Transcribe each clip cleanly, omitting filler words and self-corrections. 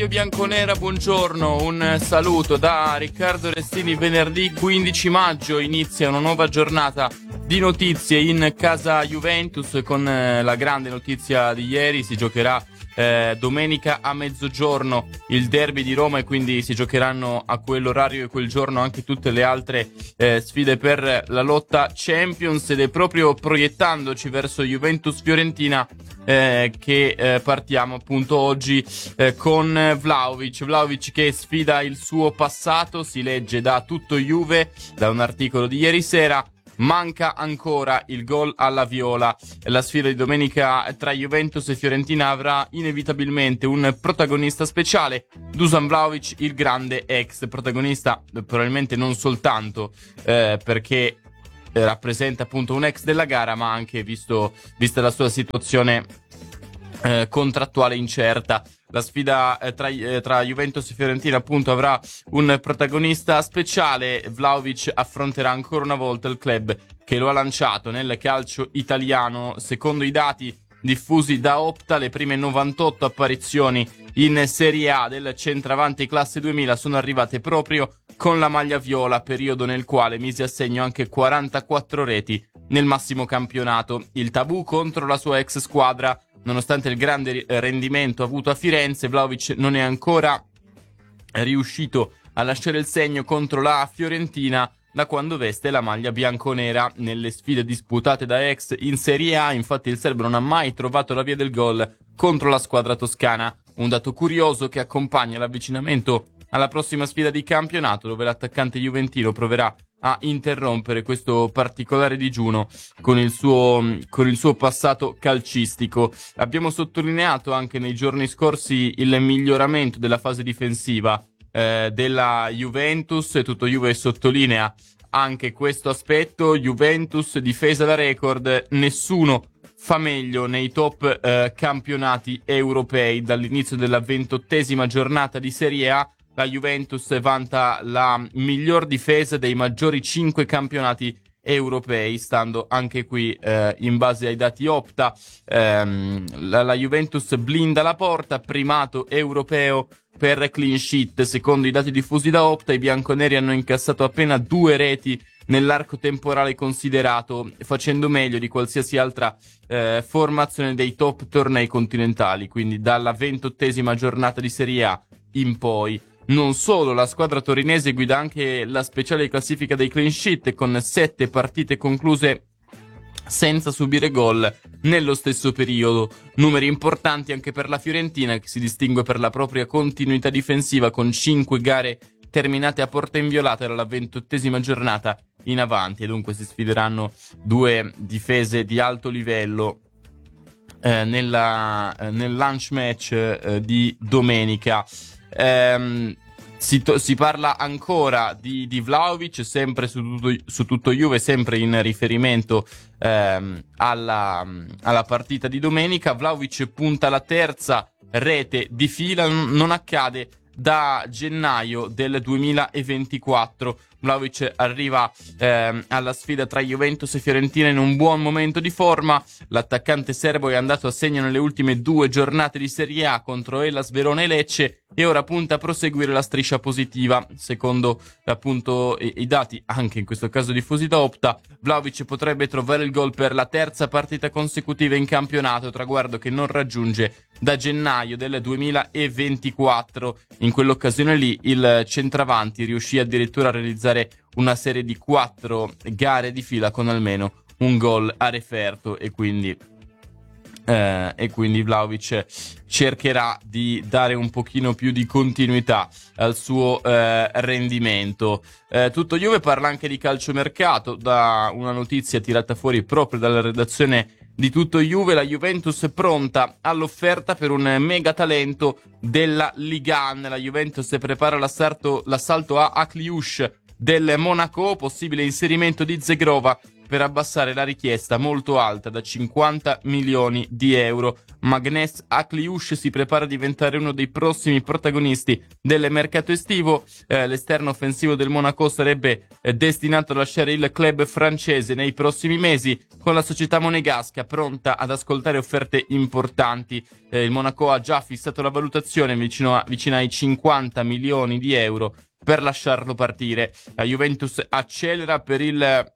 Bianconera, buongiorno, un saluto da Riccardo Restini. Venerdì 15 maggio inizia una nuova giornata di notizie in casa Juventus con la grande notizia di ieri. Si giocherà domenica a mezzogiorno il derby di Roma e quindi si giocheranno a quell'orario e quel giorno anche tutte le altre sfide per la lotta Champions, ed è proprio proiettandoci verso Juventus-Fiorentina che partiamo appunto oggi con Vlahovic che sfida il suo passato. Si legge da Tutto Juve, da un articolo di ieri sera: manca ancora il gol alla Viola. La sfida di domenica tra Juventus e Fiorentina avrà inevitabilmente un protagonista speciale, Dusan Vlahovic, il grande ex protagonista, probabilmente non soltanto perché rappresenta appunto un ex della gara, ma anche vista la sua situazione contrattuale incerta. La sfida tra Juventus e Fiorentina appunto avrà un protagonista speciale. Vlahovic affronterà ancora una volta il club che lo ha lanciato nel calcio italiano. Secondo i dati diffusi da Opta, le prime 98 apparizioni in Serie A del centravanti classe 2000 sono arrivate proprio con la maglia viola, periodo nel quale mise a segno anche 44 reti nel massimo campionato. Il tabù contro la sua ex squadra: nonostante il grande rendimento avuto a Firenze, Vlahovic non è ancora riuscito a lasciare il segno contro la Fiorentina da quando veste la maglia bianconera. Nelle sfide disputate da ex in Serie A, infatti, il serbo non ha mai trovato la via del gol contro la squadra toscana. Un dato curioso che accompagna l'avvicinamento alla prossima sfida di campionato, dove l'attaccante juventino proverà a interrompere questo particolare digiuno con il suo passato calcistico. Abbiamo sottolineato anche nei giorni scorsi il miglioramento della fase difensiva della Juventus, e Tutto Juve sottolinea anche questo aspetto. Juventus difesa da record, nessuno fa meglio nei top campionati europei. Dall'inizio della 28ª giornata di Serie A, la Juventus vanta la miglior difesa dei maggiori 5 campionati europei, stando anche qui in base ai dati Opta. La Juventus blinda la porta, primato europeo per clean sheet. Secondo i dati diffusi da Opta, i bianconeri hanno incassato appena 2 reti nell'arco temporale considerato, facendo meglio di qualsiasi altra formazione dei top tornei continentali, quindi dalla 28ª giornata di Serie A in poi. Non solo, la squadra torinese guida anche la speciale classifica dei clean sheet, con 7 partite concluse senza subire gol nello stesso periodo. Numeri importanti anche per la Fiorentina, che si distingue per la propria continuità difensiva, con 5 gare terminate a porta inviolata dalla 28ª giornata in avanti, e dunque si sfideranno 2 difese di alto livello nel lunch match di domenica. Si parla ancora di Vlahovic, sempre su tutto Juve, sempre in riferimento alla partita di domenica. Vlahovic punta la terza rete di fila, non accade da gennaio del 2024. Vlahovic arriva alla sfida tra Juventus e Fiorentina in un buon momento di forma. L'attaccante serbo è andato a segno nelle ultime 2 giornate di Serie A contro Hellas Verona e Lecce, e ora punta a proseguire la striscia positiva. Secondo appunto i dati, anche in questo caso diffusi da Opta, Vlahovic potrebbe trovare il gol per la terza partita consecutiva in campionato, traguardo che non raggiunge da gennaio del 2024. In quell'occasione lì il centravanti riuscì addirittura a realizzare una serie di 4 gare di fila con almeno un gol a referto, e quindi Vlahovic cercherà di dare un pochino più di continuità al suo rendimento. Tutto Juve parla anche di calciomercato, da una notizia tirata fuori proprio dalla redazione di Tutto Juve: la Juventus è pronta all'offerta per un mega talento della Ligue 1. La Juventus prepara l'assalto a Akliouche del Monaco, possibile inserimento di Zegrova per abbassare la richiesta molto alta da 50 milioni di euro. Magnès Akliouche si prepara a diventare uno dei prossimi protagonisti del mercato estivo. L'esterno offensivo del Monaco sarebbe destinato a lasciare il club francese nei prossimi mesi, con la società monegasca pronta ad ascoltare offerte importanti. Il Monaco ha già fissato la valutazione vicina ai 50 milioni di euro per lasciarlo partire. La Juventus accelera per il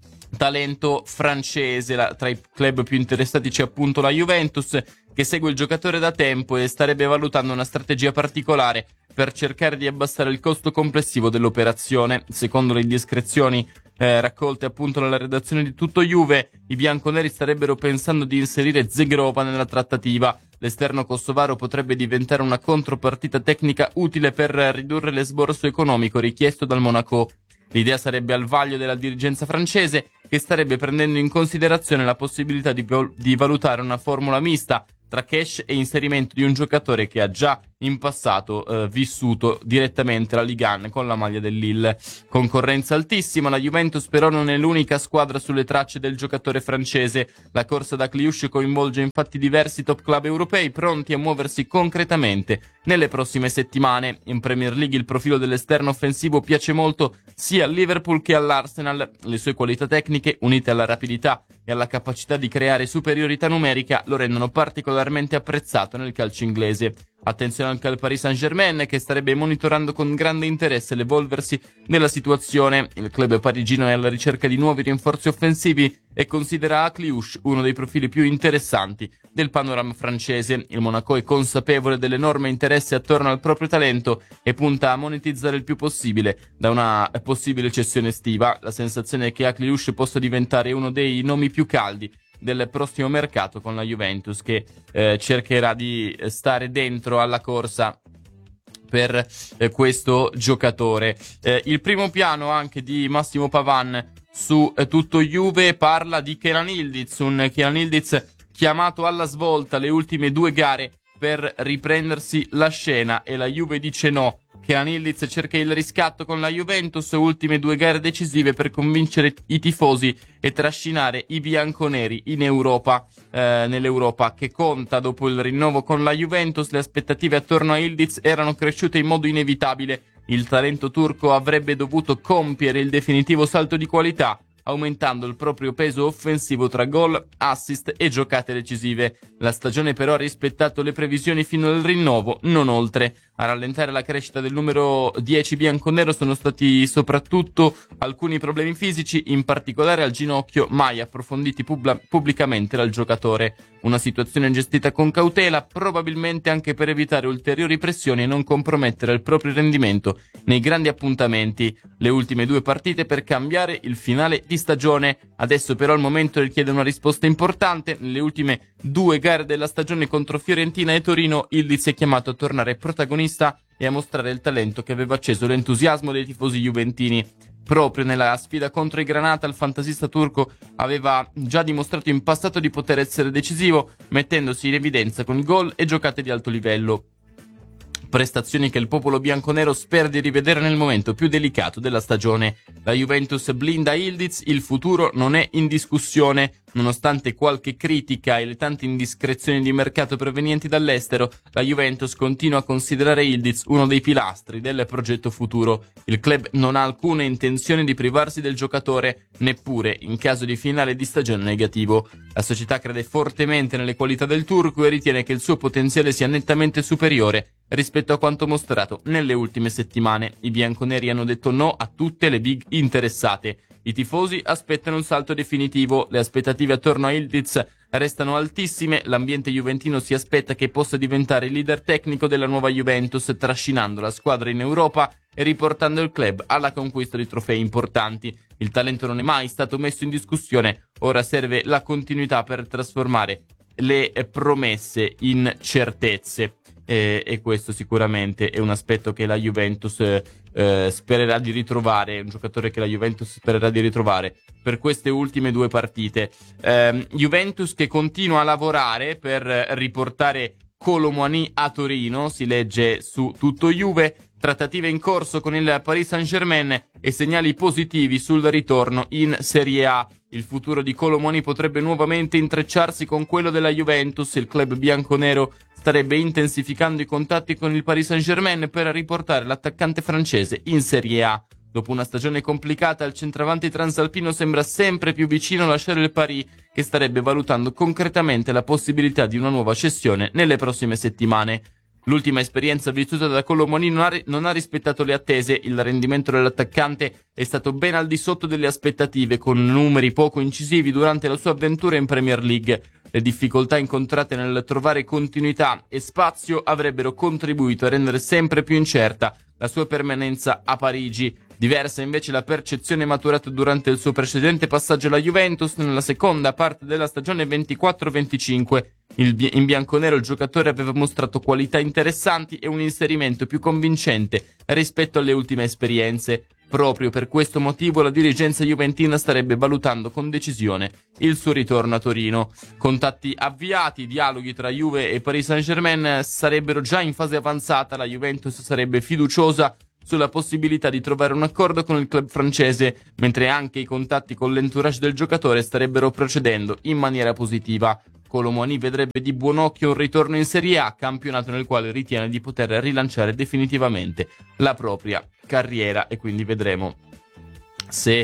talento francese. Tra i club più interessati c'è appunto la Juventus, che segue il giocatore da tempo e starebbe valutando una strategia particolare per cercare di abbassare il costo complessivo dell'operazione. Secondo le indiscrezioni raccolte appunto dalla redazione di Tutto Juve, i bianconeri starebbero pensando di inserire Zegrova nella trattativa. L'esterno kosovaro potrebbe diventare una contropartita tecnica utile per ridurre l'esborso economico richiesto dal Monaco. L'idea sarebbe al vaglio della dirigenza francese, che starebbe prendendo in considerazione la possibilità di valutare una formula mista tra cash e inserimento di un giocatore che ha già in passato vissuto direttamente la Ligue 1 con la maglia del Lille. Concorrenza altissima, la Juventus però non è l'unica squadra sulle tracce del giocatore francese. La corsa da Akliouche coinvolge infatti diversi top club europei pronti a muoversi concretamente nelle prossime settimane. In Premier League il profilo dell'esterno offensivo piace molto sia al Liverpool che all'Arsenal. Le sue qualità tecniche, unite alla rapidità e alla capacità di creare superiorità numerica, lo rendono particolarmente apprezzato nel calcio inglese. Attenzione anche al Paris Saint-Germain, che starebbe monitorando con grande interesse l'evolversi della situazione. Il club parigino è alla ricerca di nuovi rinforzi offensivi e considera Akliouche uno dei profili più interessanti del panorama francese. Il Monaco è consapevole dell'enorme interesse attorno al proprio talento e punta a monetizzare il più possibile da una possibile cessione estiva. La sensazione è che Akliouche possa diventare uno dei nomi più caldi del prossimo mercato con la Juventus, che cercherà di stare dentro alla corsa per questo giocatore. Il primo piano anche di Massimo Pavan su Tutto Juve parla di Kenan Yildiz, un Kenan Yildiz chiamato alla svolta le ultime 2 gare per riprendersi la scena, e la Juve dice no. Kenan Yildiz cerca il riscatto con la Juventus, ultime 2 gare decisive per convincere i tifosi e trascinare i bianconeri in Europa, nell'Europa che conta. Dopo il rinnovo con la Juventus, le aspettative attorno a Yildiz erano cresciute in modo inevitabile. Il talento turco avrebbe dovuto compiere il definitivo salto di qualità, aumentando il proprio peso offensivo tra gol, assist e giocate decisive. La stagione però ha rispettato le previsioni fino al rinnovo, non oltre. A rallentare la crescita del numero 10 bianconero sono stati soprattutto alcuni problemi fisici, in particolare al ginocchio, mai approfonditi pubblicamente dal giocatore. Una situazione gestita con cautela, probabilmente anche per evitare ulteriori pressioni e non compromettere il proprio rendimento nei grandi appuntamenti. Le ultime 2 partite per cambiare il finale di stagione. Adesso però il momento richiede una risposta importante. Nelle ultime 2 gare della stagione contro Fiorentina e Torino, Yildiz è chiamato a tornare protagonista e a mostrare il talento che aveva acceso l'entusiasmo dei tifosi juventini. Proprio nella sfida contro i Granata, il fantasista turco aveva già dimostrato in passato di poter essere decisivo, mettendosi in evidenza con gol e giocate di alto livello. Prestazioni che il popolo bianconero spera di rivedere nel momento più delicato della stagione. La Juventus blinda Yildiz, il futuro non è in discussione. Nonostante qualche critica e le tante indiscrezioni di mercato provenienti dall'estero, la Juventus continua a considerare Yildiz uno dei pilastri del progetto futuro. Il club non ha alcuna intenzione di privarsi del giocatore, neppure in caso di finale di stagione negativo. La società crede fortemente nelle qualità del turco e ritiene che il suo potenziale sia nettamente superiore rispetto a quanto mostrato nelle ultime settimane. I bianconeri hanno detto no a tutte le big interessate. I tifosi aspettano un salto definitivo. Le aspettative attorno a Yildiz restano altissime. L'ambiente juventino si aspetta che possa diventare il leader tecnico della nuova Juventus, trascinando la squadra in Europa e riportando il club alla conquista di trofei importanti. Il talento non è mai stato messo in discussione. Ora serve la continuità per trasformare le promesse in certezze. E questo sicuramente è un aspetto che la Juventus spererà di ritrovare, un giocatore che la Juventus spererà di ritrovare per queste ultime 2 partite. Juventus che continua a lavorare per riportare Kolo Muani a Torino, si legge su Tutto Juve. Trattative in corso con il Paris Saint-Germain e segnali positivi sul ritorno in Serie A Il futuro di Kolo Muani potrebbe nuovamente intrecciarsi con quello della Juventus. Il club bianconero starebbe intensificando i contatti con il Paris Saint-Germain per riportare l'attaccante francese in Serie A. Dopo una stagione complicata, il centravanti transalpino sembra sempre più vicino a lasciare il Paris, che starebbe valutando concretamente la possibilità di una nuova cessione nelle prossime settimane. L'ultima esperienza vissuta da Kolo Muani non ha rispettato le attese. Il rendimento dell'attaccante è stato ben al di sotto delle aspettative, con numeri poco incisivi durante la sua avventura in Premier League. Le difficoltà incontrate nel trovare continuità e spazio avrebbero contribuito a rendere sempre più incerta la sua permanenza a Parigi. Diversa invece la percezione maturata durante il suo precedente passaggio alla Juventus nella seconda parte della stagione 24-25. In bianconero il giocatore aveva mostrato qualità interessanti e un inserimento più convincente rispetto alle ultime esperienze. Proprio per questo motivo la dirigenza juventina starebbe valutando con decisione il suo ritorno a Torino. Contatti avviati, dialoghi tra Juve e Paris Saint-Germain sarebbero già in fase avanzata. La Juventus sarebbe fiduciosa sulla possibilità di trovare un accordo con il club francese, mentre anche i contatti con l'entourage del giocatore starebbero procedendo in maniera positiva. Kolo Muani vedrebbe di buon occhio un ritorno in Serie A, campionato nel quale ritiene di poter rilanciare definitivamente la propria carriera, e quindi vedremo se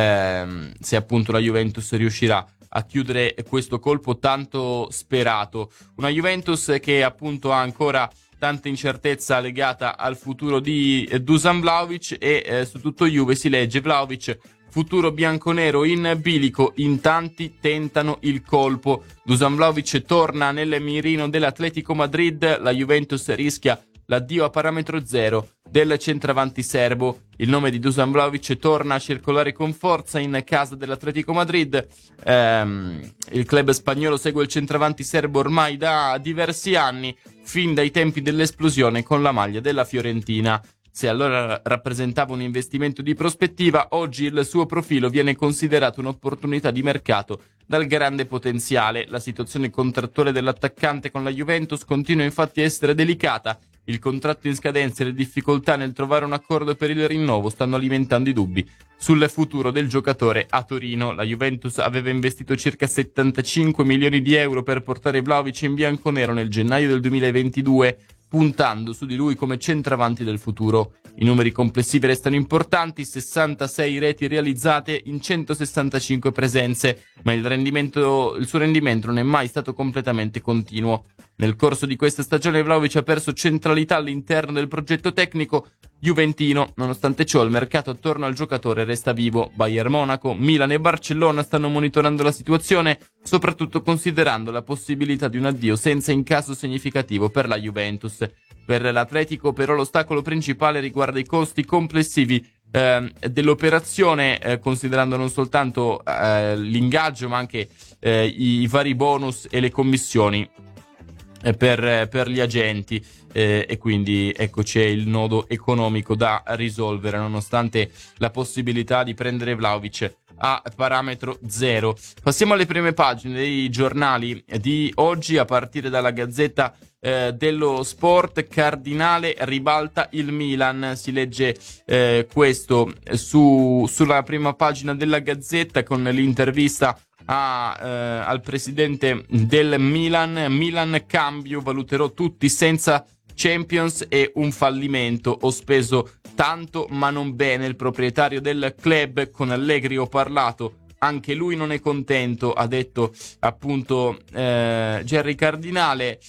appunto la Juventus riuscirà a chiudere questo colpo tanto sperato. Una Juventus che appunto ha ancora tanta incertezza legata al futuro di Dusan Vlahovic e su tutto Juve si legge: Vlahovic, futuro bianconero in bilico, in tanti tentano il colpo. Dusan Vlahovic torna nel mirino dell'Atletico Madrid, la Juventus rischia l'addio a parametro zero del centravanti serbo. Il nome di Dusan Vlahovic torna a circolare con forza in casa dell'Atletico Madrid. Il club spagnolo segue il centravanti serbo ormai da diversi anni, fin dai tempi dell'esplosione con la maglia della Fiorentina. Se allora rappresentava un investimento di prospettiva, oggi il suo profilo viene considerato un'opportunità di mercato dal grande potenziale. La situazione contrattuale dell'attaccante con la Juventus continua infatti a essere delicata. Il contratto in scadenza e le difficoltà nel trovare un accordo per il rinnovo stanno alimentando i dubbi sul futuro del giocatore a Torino. La Juventus aveva investito circa 75 milioni di euro per portare Vlahovic in bianconero nel gennaio del 2022, puntando su di lui come centravanti del futuro. I numeri complessivi restano importanti: 66 reti realizzate in 165 presenze, ma il suo rendimento non è mai stato completamente continuo. Nel corso di questa stagione Vlahovic ha perso centralità all'interno del progetto tecnico juventino. Nonostante ciò, il mercato attorno al giocatore resta vivo. Bayern Monaco, Milan e Barcellona stanno monitorando la situazione, soprattutto considerando la possibilità di un addio senza incasso significativo per la Juventus. Per l'Atletico però l'ostacolo principale riguarda i costi complessivi dell'operazione, considerando non soltanto l'ingaggio ma anche i vari bonus e le commissioni per gli agenti, e quindi ecco c'è il nodo economico da risolvere, nonostante la possibilità di prendere Vlahovic a parametro zero. Passiamo alle prime pagine dei giornali di oggi, a partire dalla Gazzetta dello Sport. Cardinale ribalta il Milan, si legge questo sulla prima pagina della Gazzetta, con l'intervista al presidente del Milan. Cambio, valuterò tutti senza Champions e un fallimento, ho speso tanto ma non bene. Il proprietario del club, con Allegri ho parlato, anche lui non è contento, ha detto appunto Gerry Cardinale.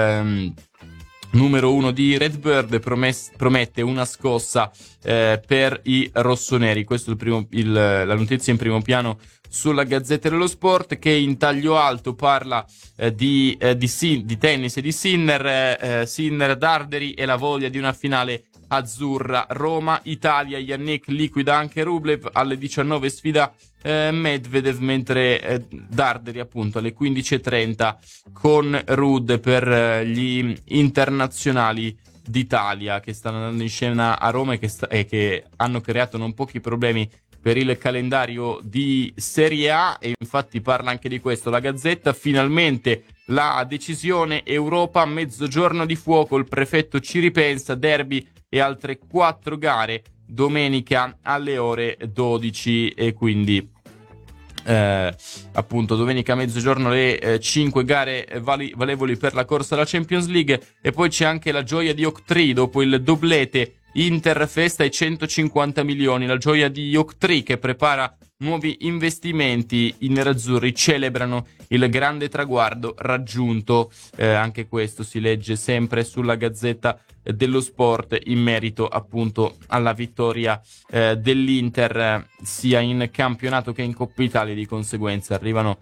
Numero 1 di Redbird promette una scossa per i rossoneri. Questo è la notizia in primo piano sulla Gazzetta dello Sport, che in taglio alto parla di tennis e di Sinner, Darderi e la voglia di una finale azzurra. Roma, Italia, Yannick liquida anche Rublev, alle 19 sfida Medvedev, mentre Darderi appunto alle 15:30 con Ruud per gli internazionali d'Italia che stanno andando in scena a Roma e che hanno creato non pochi problemi per il calendario di Serie A. E infatti parla anche di questo la Gazzetta. Finalmente la decisione, Europa, mezzogiorno di fuoco, il prefetto ci ripensa, derby e altre 4 gare domenica alle ore 12, e quindi appunto domenica a mezzogiorno le 5 gare valevoli per la corsa alla Champions League. E poi c'è anche la gioia di Octree dopo il doblete Inter festa ai 150 milioni, la gioia di Octree che prepara nuovi investimenti. I nerazzurri celebrano il grande traguardo raggiunto, anche questo si legge sempre sulla Gazzetta dello Sport, in merito appunto alla vittoria dell'Inter sia in campionato che in Coppa Italia. Di conseguenza arrivano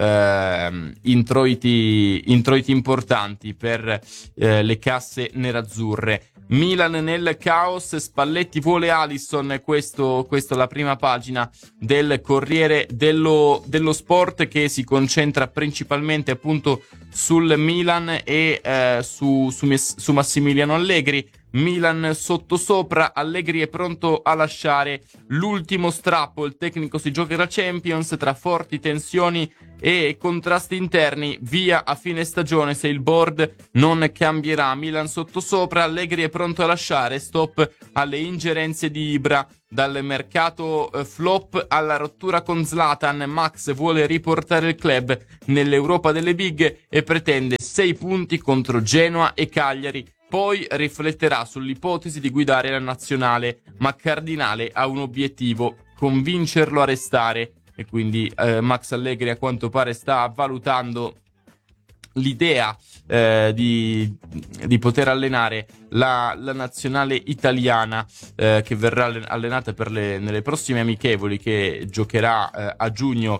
introiti importanti per le casse nerazzurre. Milan nel caos, Spalletti vuole Alisson, questo è la prima pagina del Corriere dello Sport, che si concentra principalmente appunto sul Milan e su Massimiliano Allegri. Milan sottosopra, Allegri è pronto a lasciare l'ultimo strappo, il tecnico si gioca la Champions tra forti tensioni e contrasti interni, via a fine stagione se il board non cambierà. Milan sottosopra, Allegri è pronto a lasciare, stop alle ingerenze di Ibra. Dal mercato flop alla rottura con Zlatan, Max vuole riportare il club nell'Europa delle big e pretende 6 punti contro Genoa e Cagliari. Poi rifletterà sull'ipotesi di guidare la nazionale, ma Cardinale ha un obiettivo: convincerlo a restare. E quindi Max Allegri a quanto pare sta valutando l'idea di poter allenare la nazionale italiana, che verrà allenata nelle prossime amichevoli che giocherà a giugno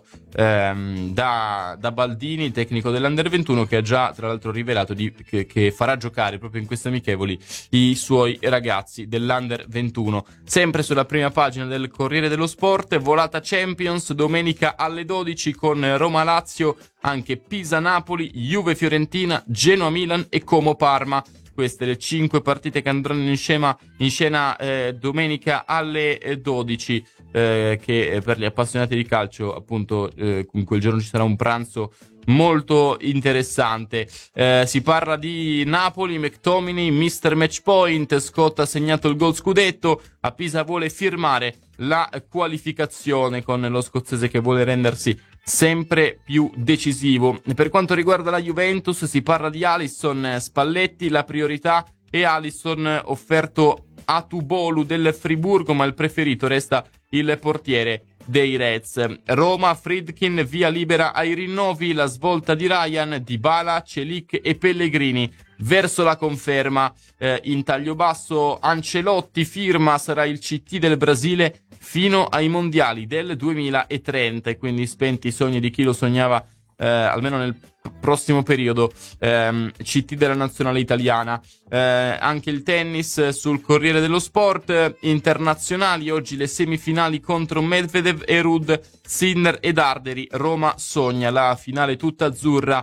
da Baldini, tecnico dell'Under 21, che ha già tra l'altro rivelato che farà giocare proprio in queste amichevoli i suoi ragazzi dell'Under 21. Sempre sulla prima pagina del Corriere dello Sport, volata Champions domenica alle 12 con Roma-Lazio, anche Pisa-Napoli, Juve-Fiorentina, Genoa-Milan e Como-Parma. Queste le 5 partite che andranno in scena domenica alle 12, che per gli appassionati di calcio appunto in quel giorno ci sarà un pranzo molto interessante. Si parla di Napoli, McTominay, Mr. Matchpoint, Scott ha segnato il gol scudetto, a Pisa vuole firmare la qualificazione con lo scozzese che vuole rendersi sempre più decisivo. Per quanto riguarda la Juventus si parla di Alisson, Spalletti la priorità è Alisson, offerto a Tubolu del Friburgo, ma il preferito resta il portiere dei Reds. Roma, Friedkin, via libera ai rinnovi, la svolta di Ryan, Dybala, Celik e Pellegrini verso la conferma. In taglio basso Ancelotti firma, sarà il CT del Brasile fino ai mondiali del 2030, e quindi spenti i sogni di chi lo sognava almeno nel prossimo periodo, CT della nazionale italiana. Anche il tennis sul Corriere dello Sport, internazionali, oggi le semifinali contro Medvedev e Rud, Sinner ed Arderi. Roma sogna la finale tutta azzurra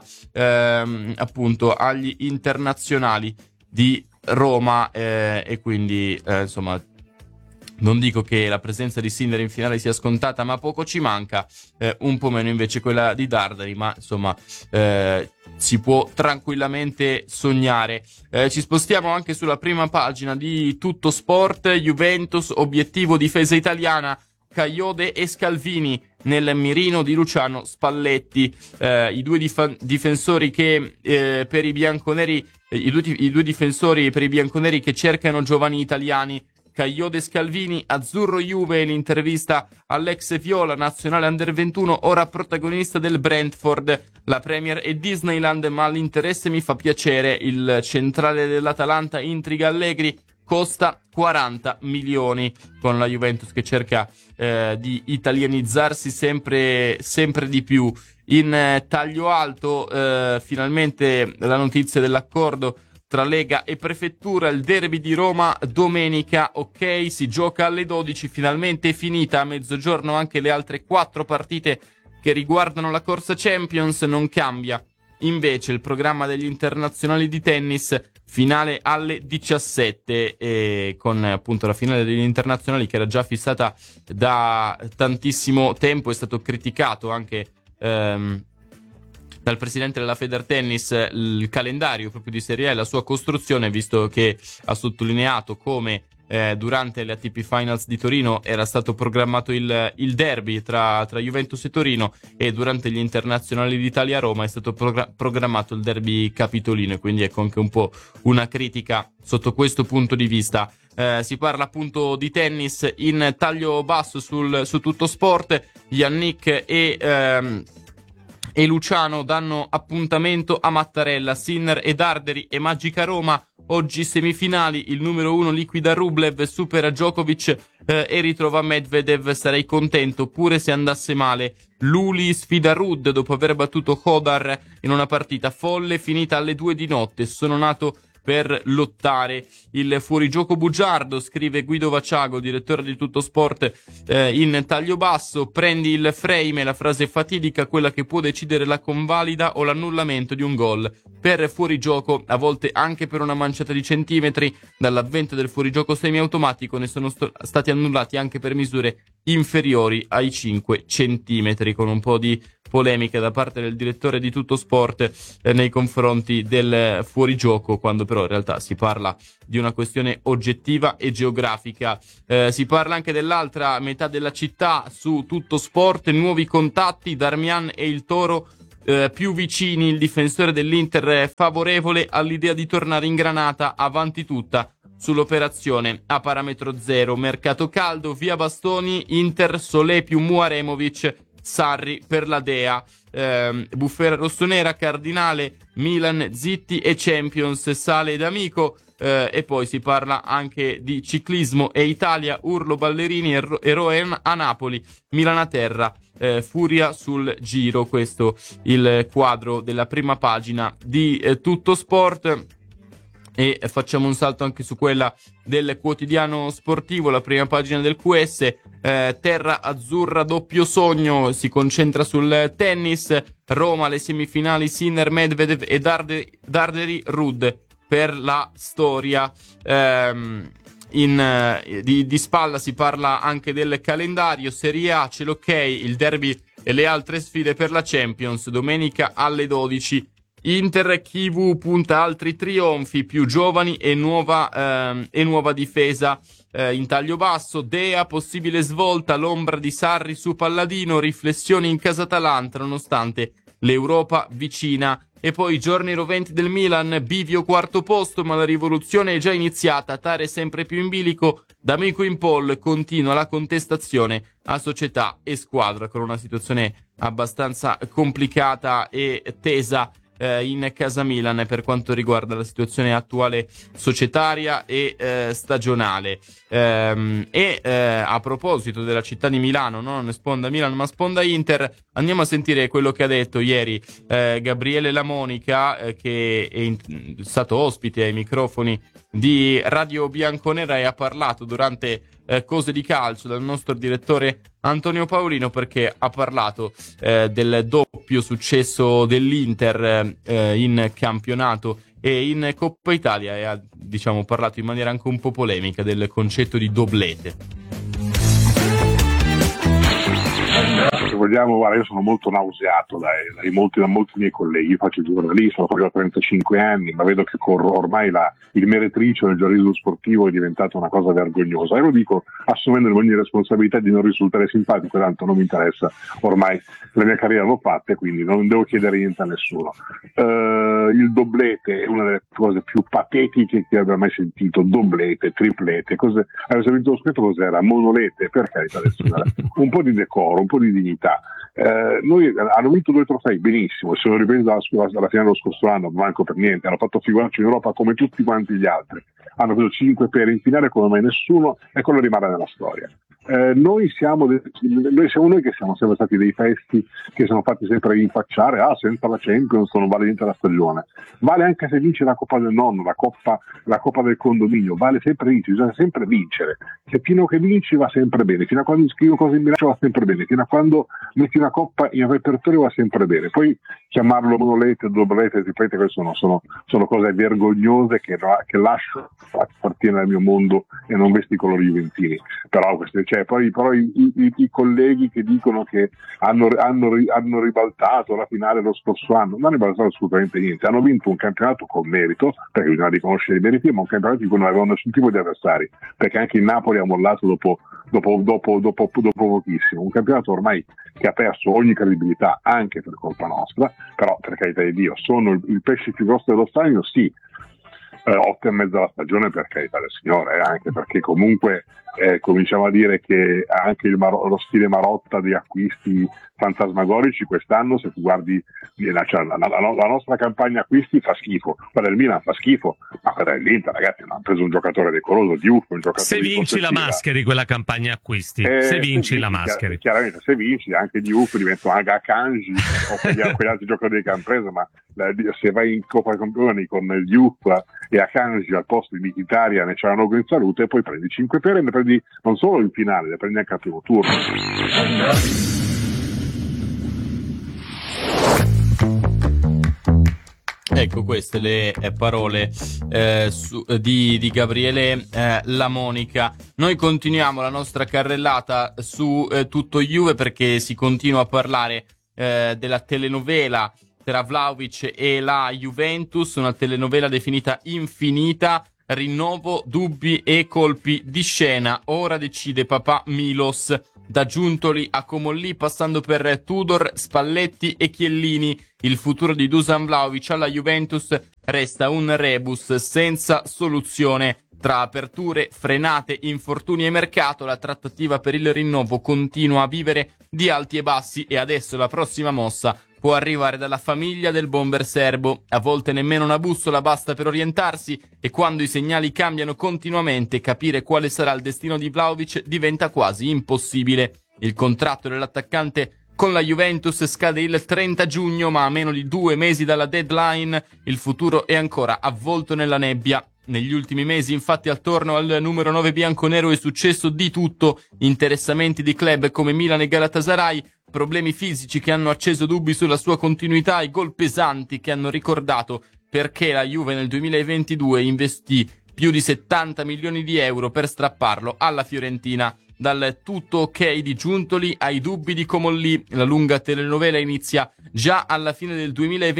appunto agli internazionali di Roma, e quindi insomma non dico che la presenza di Sinner in finale sia scontata, ma poco ci manca, un po' meno invece quella di Darderi, ma insomma si può tranquillamente sognare. Ci spostiamo anche sulla prima pagina di Tutto Sport, Juventus, obiettivo difesa italiana, Kayode e Scalvini nel mirino di Luciano Spalletti, i due difensori che per i bianconeri, i due difensori per i bianconeri che cercano giovani italiani. Kayode Scalvini, azzurro Juve, l'intervista all'ex Viola, nazionale Under 21, ora protagonista del Brentford. La Premier è Disneyland, ma l'interesse mi fa piacere. Il centrale dell'Atalanta intriga Allegri, costa 40 milioni, con la Juventus che cerca di italianizzarsi sempre di più. In taglio alto finalmente la notizia dell'accordo tra Lega e Prefettura, il derby di Roma domenica, ok, si gioca alle 12, finalmente è finita, a mezzogiorno anche le altre 4 partite che riguardano la corsa Champions, non cambia invece il programma degli internazionali di tennis, finale alle 17, con appunto la finale degli internazionali che era già fissata da tantissimo tempo. È stato criticato anche dal presidente della Federtennis il calendario proprio di Serie A e la sua costruzione, visto che ha sottolineato come durante le ATP Finals di Torino era stato programmato il derby tra Juventus e Torino, e durante gli internazionali d'Italia a Roma è stato programmato il derby capitolino, e quindi ecco anche un po' una critica sotto questo punto di vista. Si parla appunto di tennis in taglio basso su Tutto Sport. Yannick e Luciano danno appuntamento a Mattarella. Sinner e Darderi e Magica Roma. Oggi semifinali, il numero 1 liquida Rublev, supera Djokovic e ritrova Medvedev. Sarei contento pure se andasse male. Luli sfida Rudd dopo aver battuto Hodar in una partita folle finita alle 2 di notte. Sono nato per lottare. Il fuorigioco bugiardo, scrive Guido Vaciago, direttore di Tutto Sport, in taglio basso. Prendi il frame, la frase fatidica, quella che può decidere la convalida o l'annullamento di un gol. Per fuorigioco, a volte anche per una manciata di centimetri. Dall'avvento del fuorigioco semiautomatico ne sono stati annullati anche per misure inferiori ai 5 centimetri, con un po' di polemiche da parte del direttore di Tutto Sport nei confronti del fuorigioco, quando però in realtà si parla di una questione oggettiva e geografica. Si parla anche dell'altra metà della città su Tutto Sport. Nuovi contatti, Darmian e il Toro più vicini. Il difensore dell'Inter è favorevole all'idea di tornare in Granata, avanti tutta sull'operazione a parametro zero. Mercato caldo, via Bastoni, Inter, Solé più Muaremovic, Sarri per la Dea. Bufera rossonera, Cardinale, Milan, Zitti e Champions, Sale ed Amico. E poi si parla anche di ciclismo e Italia, urlo ballerini, eroe a Napoli, Milan a terra, furia sul Giro. Questo il quadro della prima pagina di Tutto Sport. E facciamo un salto anche su quella del quotidiano sportivo, la prima pagina del QS. Terra azzurra, doppio sogno, si concentra sul tennis. Roma, le semifinali, Sinner, Medvedev e Darderi Rudd per la storia. Di spalla si parla anche del calendario. Serie A c'è l'ok, il derby e le altre sfide per la Champions. Domenica alle 12. Inter, Chivu punta altri trionfi, più giovani e nuova difesa. In taglio basso, Dea, possibile svolta, l'ombra di Sarri su Palladino, riflessioni in casa Atalanta nonostante l'Europa vicina. E poi giorni roventi del Milan, bivio quarto posto, ma la rivoluzione è già iniziata. Tare sempre più in bilico, D'Amico in pole, continua la contestazione a società e squadra, con una situazione abbastanza complicata e tesa in casa Milan per quanto riguarda la situazione attuale societaria e stagionale. A proposito della città di Milano, non sponda Milan ma sponda Inter, andiamo a sentire quello che ha detto ieri Gabriele La Monica, che è stato ospite ai microfoni di Radio Bianconera e ha parlato durante Cose di Calcio dal nostro direttore Antonio Paolino, perché ha parlato del doppio successo dell'Inter in campionato e in Coppa Italia, e ha parlato in maniera anche un po' polemica del concetto di doblete. Se vogliamo, guarda, io sono molto nauseato da molti miei colleghi. Io faccio il giornalista, ho già 35 anni, ma vedo che ormai il meretricio del giornalismo sportivo è diventato una cosa vergognosa, e lo dico assumendo ogni responsabilità di non risultare simpatico, tanto non mi interessa, ormai la mia carriera l'ho fatta e quindi non devo chiedere niente a nessuno. Il doblete è una delle cose più patetiche che abbia mai sentito. Doblete, triplete, avete sentito lo scritto cos'era? Monolete, per carità, adesso un po' di decoro, un po' di dignità. Noi hanno vinto 2 trofei, benissimo, sono ripresi alla finale dello scorso anno, manco per niente, hanno fatto figuraccia in Europa come tutti quanti gli altri, hanno preso 5 per in finale come mai nessuno, e quello rimane nella storia. Noi siamo noi che siamo sempre stati dei festi che sono fatti sempre rinfacciare, senza la Champions non vale niente la stagione. Vale anche se vince la Coppa del Nonno, la Coppa del Condominio, vale sempre vincere, bisogna sempre vincere. Se fino a che vinci va sempre bene, fino a quando scrivo cose in bilancio va sempre bene, fino a quando metti una coppa in repertorio va sempre bene. Poi chiamarlo monolete, doblete, ripeto, queste sono cose vergognose che lascio appartiene al mio mondo e non vesti i colori juventini. però, però i colleghi che dicono che hanno ribaltato la finale lo scorso anno, non hanno ribaltato assolutamente niente, hanno vinto un campionato con merito, perché bisogna riconoscere i meriti, ma un campionato in cui non avevano nessun tipo di avversari, perché anche il Napoli ha mollato dopo pochissimo, un campionato ormai che ha perso ogni credibilità anche per colpa nostra, però per carità di Dio sono il pesce più grosso dello stagno, sì. 8 e mezzo alla stagione, per carità del Signore, anche perché comunque cominciamo a dire che anche lo stile Marotta di acquisti fantasmagorici quest'anno, se tu guardi la nostra campagna acquisti fa schifo, quella del Milan fa schifo, ma quella dell'Inter, ragazzi, hanno preso un giocatore decoroso, Diouf, un giocatore se vinci la Mascheri quella campagna acquisti, se vinci la Mascheri, chiaramente se vinci anche Diouf diventa anche Akanji o quegli altri giocatori che hanno preso, ma se vai in Coppa dei Campioni con il Diouf e Akanji al posto di Mkhitaryan e Çalhanoğlu in salute, e poi prendi 5 pere e ne prendi non solo in finale, ne prendi anche al primo turno. Ecco queste le parole di Gabriele La Monica. Noi continuiamo la nostra carrellata su tutto Juve, perché si continua a parlare della telenovela tra Vlahovic e la Juventus, una telenovela definita infinita, rinnovo, dubbi e colpi di scena. Ora decide papà Milos, da Giuntoli a Comolli, passando per Tudor, Spalletti e Chiellini. Il futuro di Dusan Vlahovic alla Juventus resta un rebus senza soluzione. Tra aperture, frenate, infortuni e mercato, la trattativa per il rinnovo continua a vivere di alti e bassi, e adesso la prossima mossa può arrivare dalla famiglia del bomber serbo. A volte nemmeno una bussola basta per orientarsi, e quando i segnali cambiano continuamente, capire quale sarà il destino di Vlahovic diventa quasi impossibile. Il contratto dell'attaccante con la Juventus scade il 30 giugno, ma a meno di 2 mesi dalla deadline il futuro è ancora avvolto nella nebbia. Negli ultimi mesi, infatti, attorno al numero 9 bianconero è successo di tutto: interessamenti di club come Milan e Galatasaray, problemi fisici che hanno acceso dubbi sulla sua continuità e gol pesanti che hanno ricordato perché la Juve nel 2022 investì più di 70 milioni di euro per strapparlo alla Fiorentina. Dal tutto ok di Giuntoli ai dubbi di Comolli, la lunga telenovela inizia già alla fine del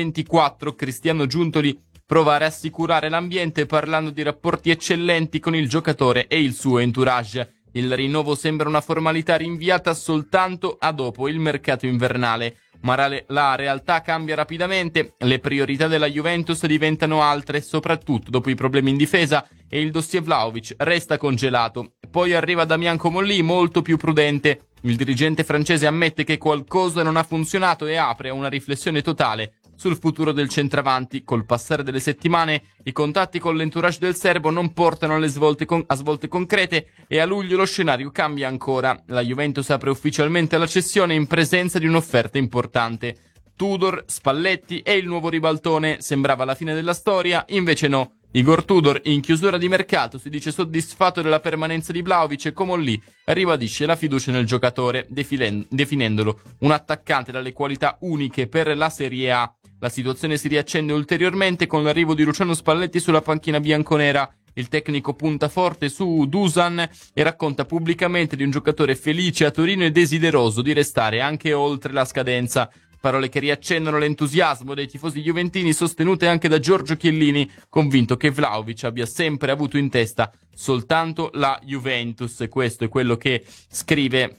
2024. Cristiano Giuntoli prova a rassicurare l'ambiente parlando di rapporti eccellenti con il giocatore e il suo entourage. Il rinnovo sembra una formalità rinviata soltanto a dopo il mercato invernale, ma la realtà cambia rapidamente. Le priorità della Juventus diventano altre, soprattutto dopo i problemi in difesa, e il dossier Vlahovic resta congelato. Poi arriva Damian Comolli, molto più prudente. Il dirigente francese ammette che qualcosa non ha funzionato e apre a una riflessione totale sul futuro del centravanti. Col passare delle settimane, i contatti con l'entourage del serbo non portano a svolte concrete, e a luglio lo scenario cambia ancora. La Juventus apre ufficialmente la cessione in presenza di un'offerta importante. Tudor, Spalletti e il nuovo ribaltone. Sembrava la fine della storia, invece no. Igor Tudor, in chiusura di mercato, si dice soddisfatto della permanenza di Vlahovic, e Comolli ribadisce la fiducia nel giocatore, definendolo un attaccante dalle qualità uniche per la Serie A. La situazione si riaccende ulteriormente con l'arrivo di Luciano Spalletti sulla panchina bianconera. Il tecnico punta forte su Dusan e racconta pubblicamente di un giocatore felice a Torino e desideroso di restare anche oltre la scadenza. Parole che riaccendono l'entusiasmo dei tifosi juventini, sostenute anche da Giorgio Chiellini, convinto che Vlahovic abbia sempre avuto in testa soltanto la Juventus. E questo è quello che scrive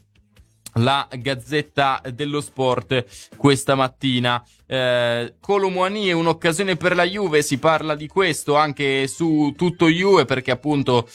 la Gazzetta dello Sport questa mattina. Kolo Muani è un'occasione per la Juve, si parla di questo anche su tutto Juve, perché appunto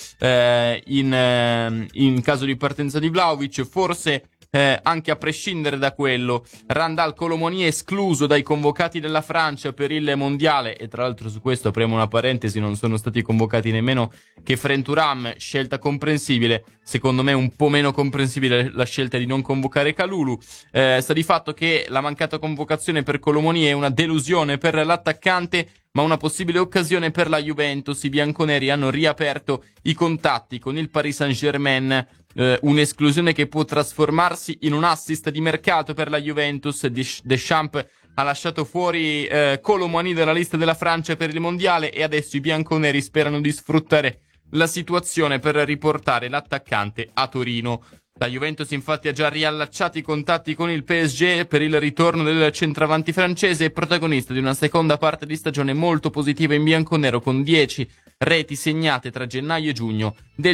in caso di partenza di Vlahovic, forse anche a prescindere da quello, Randal Kolo Muani è escluso dai convocati della Francia per il mondiale. E tra l'altro su questo apriamo una parentesi: non sono stati convocati nemmeno Khéphren Thuram, scelta comprensibile. Secondo me un po' meno comprensibile la scelta di non convocare Kalulu. Sta di fatto che la mancata convocazione per Kolo Muani è una delusione per l'attaccante, ma una possibile occasione per la Juventus. I bianconeri hanno riaperto i contatti con il Paris Saint-Germain, un'esclusione che può trasformarsi in un assist di mercato per la Juventus. Deschamps ha lasciato fuori Kolo Muani dalla lista della Francia per il mondiale, e adesso i bianconeri sperano di sfruttare la situazione per riportare l'attaccante a Torino. La Juventus infatti ha già riallacciato i contatti con il PSG per il ritorno del centravanti francese e protagonista di una seconda parte di stagione molto positiva in bianconero con 10 reti segnate tra gennaio e giugno del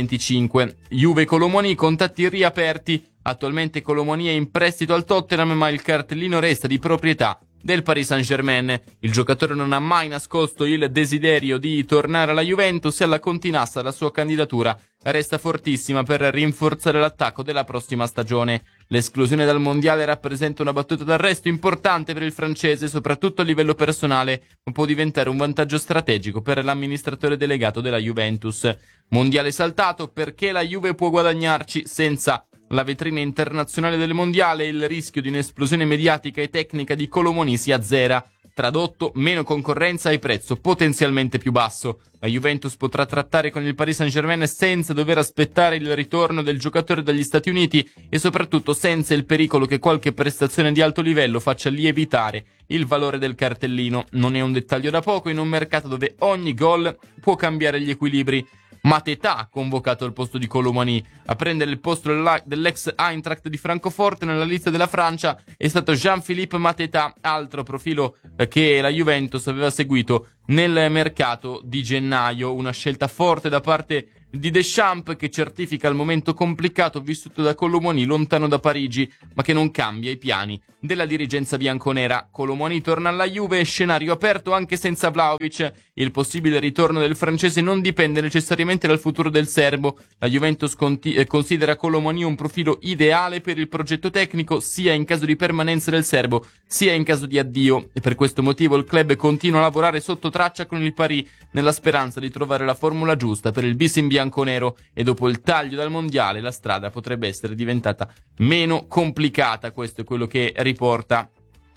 2025. Juve Colomoni, contatti riaperti. Attualmente Colomoni è in prestito al Tottenham, ma il cartellino resta di proprietà del Paris Saint-Germain. Il giocatore non ha mai nascosto il desiderio di tornare alla Juventus e alla Continassa la sua candidatura resta fortissima per rinforzare l'attacco della prossima stagione. L'esclusione dal mondiale rappresenta una battuta d'arresto importante per il francese, soprattutto a livello personale, ma può diventare un vantaggio strategico per l'amministratore delegato della Juventus. Mondiale saltato perché la Juve può guadagnarci senza la vetrina internazionale del mondiale e il rischio di un'esplosione mediatica e tecnica di Colomoni si azzera. Tradotto, meno concorrenza e prezzo potenzialmente più basso. La Juventus potrà trattare con il Paris Saint-Germain senza dover aspettare il ritorno del giocatore dagli Stati Uniti e soprattutto senza il pericolo che qualche prestazione di alto livello faccia lievitare il valore del cartellino. Non è un dettaglio da poco in un mercato dove ogni gol può cambiare gli equilibri. Mateta, convocato al posto di Colomani. A prendere il posto dell'ex Eintracht di Francoforte nella lista della Francia è stato Jean-Philippe Mateta, altro profilo che la Juventus aveva seguito nel mercato di gennaio. Una scelta forte da parte di Deschamps che certifica il momento complicato vissuto da Colomani lontano da Parigi, ma che non cambia i piani della dirigenza bianconera. Colomani torna alla Juve, scenario aperto anche senza Vlahovic. Il possibile ritorno del francese non dipende necessariamente dal futuro del serbo. La Juventus considera Colomani un profilo ideale per il progetto tecnico sia in caso di permanenza del serbo sia in caso di addio, e per questo motivo il club continua a lavorare sotto traccia con il Paris nella speranza di trovare la formula giusta per il bis in bianconero, e dopo il taglio dal mondiale la strada potrebbe essere diventata meno complicata. Questo è quello che riporta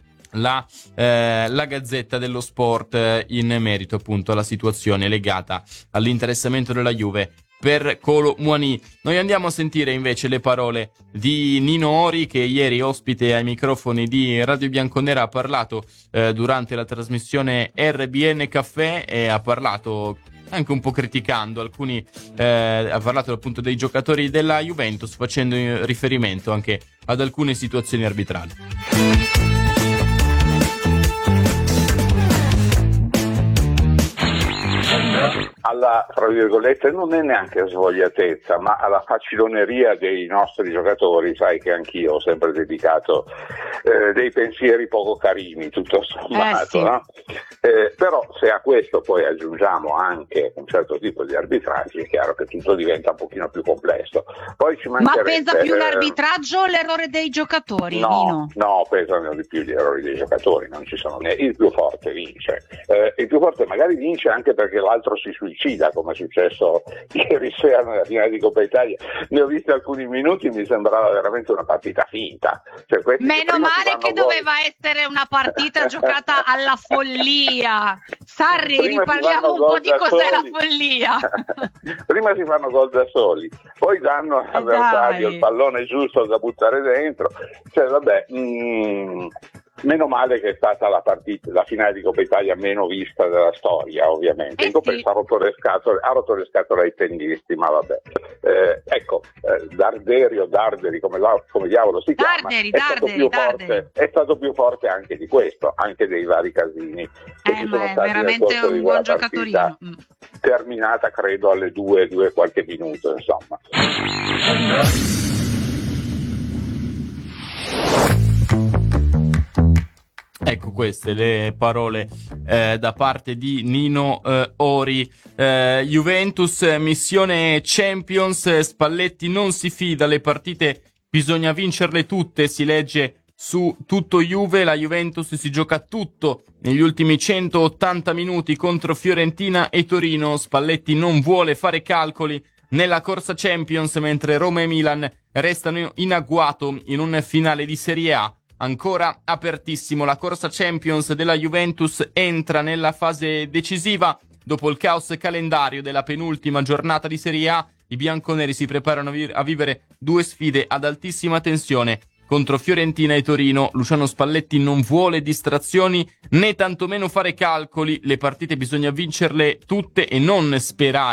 la Gazzetta dello Sport in merito appunto alla situazione legata all'interessamento della Juve per Colomani. Noi andiamo a sentire invece le parole di Nino Ori, che ieri ospite ai microfoni di Radio Bianconera ha parlato durante la trasmissione RBN Caffè, e ha parlato anche un po' criticando alcuni, ha parlato appunto dei giocatori della Juventus, facendo riferimento anche ad alcune situazioni arbitrali. Alla, tra virgolette, non è neanche svogliatezza, ma alla faciloneria dei nostri giocatori. Sai che anch'io ho sempre dedicato dei pensieri poco carini, tutto sommato, sì. No? Però se a questo poi aggiungiamo anche un certo tipo di arbitraggi, è chiaro che tutto diventa un pochino più complesso. Poi ci Ma pesa più l'arbitraggio o l'errore dei giocatori, Nino? No, pesano di più gli errori dei giocatori, non ci sono né. Il più forte vince. Il più forte magari vince anche perché l'altro si suicida, come è successo ieri sera nella finale di Coppa Italia. Ne ho visti alcuni minuti, mi sembrava veramente una partita finta. Cioè, meno male che doveva essere una partita giocata alla follia. Sarri, riparliamo un po' di cos'è la follia. Prima si fanno gol da soli, poi danno all'avversario il pallone giusto da buttare dentro. Cioè, vabbè, meno male che è stata la finale di Coppa Italia meno vista della storia, ovviamente. In compenso ha rotto le scatole ai tennisti, ma vabbè. Darderi, come diavolo si chiama, è stato più forte anche di questo, anche dei vari casini che ci sono è stati veramente un buon giocatorino. Terminata credo alle 2 qualche minuto, insomma. Ecco queste le parole da parte di Nino Ori. Juventus, missione Champions, Spalletti non si fida, le partite bisogna vincerle tutte, si legge su Tutto Juve. La Juventus si gioca tutto negli ultimi 180 minuti contro Fiorentina e Torino. Spalletti non vuole fare calcoli nella corsa Champions, mentre Roma e Milan restano in agguato in un finale di Serie A ancora apertissimo. La corsa Champions della Juventus entra nella fase decisiva. Dopo il caos calendario della penultima giornata di Serie A, i bianconeri si preparano a vivere 2 sfide ad altissima tensione contro Fiorentina e Torino. Luciano Spalletti non vuole distrazioni né tantomeno fare calcoli. Le partite bisogna vincerle tutte e non sperare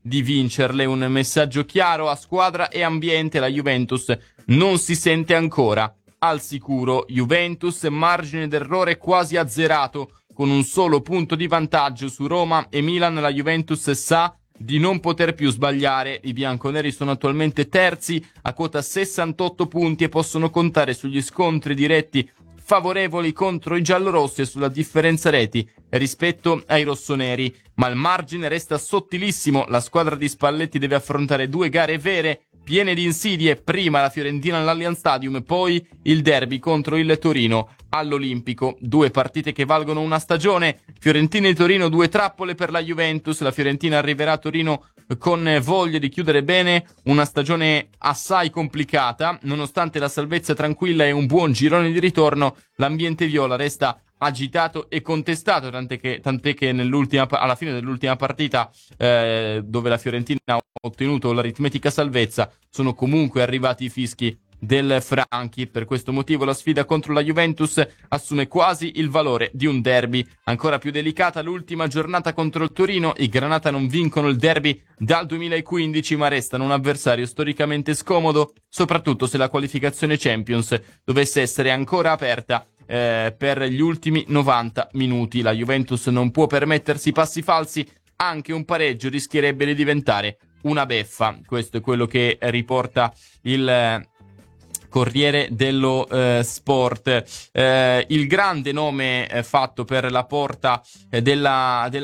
di vincerle. Un messaggio chiaro a squadra e ambiente: la Juventus non si sente ancora al sicuro. Juventus, margine d'errore quasi azzerato, con un solo punto di vantaggio su Roma e Milan. La Juventus sa di non poter più sbagliare. I bianconeri sono attualmente terzi a quota 68 punti e possono contare sugli scontri diretti favorevoli contro i giallorossi e sulla differenza reti rispetto ai rossoneri, ma il margine resta sottilissimo. La squadra di Spalletti deve affrontare 2 gare vere, piene di insidie: prima la Fiorentina all'Allianz Stadium, poi il derby contro il Torino all'Olimpico. 2 partite che valgono una stagione. Fiorentina e Torino, 2 trappole per la Juventus. La Fiorentina arriverà a Torino con voglia di chiudere bene una stagione assai complicata. Nonostante la salvezza tranquilla e un buon girone di ritorno, l'ambiente viola resta agitato e contestato, tant'è che alla fine dell'ultima partita, dove la Fiorentina ha ottenuto l'aritmetica salvezza, sono comunque arrivati i fischi del Franchi. Per questo motivo la sfida contro la Juventus assume quasi il valore di un derby. Ancora più delicata l'ultima giornata contro il Torino. I Granata non vincono il derby dal 2015, ma restano un avversario storicamente scomodo, soprattutto se la qualificazione Champions dovesse essere ancora aperta per gli ultimi 90 minuti. La Juventus non può permettersi passi falsi, anche un pareggio rischierebbe di diventare una beffa. Questo è quello che riporta il Corriere dello Sport. Il grande nome fatto per la porta della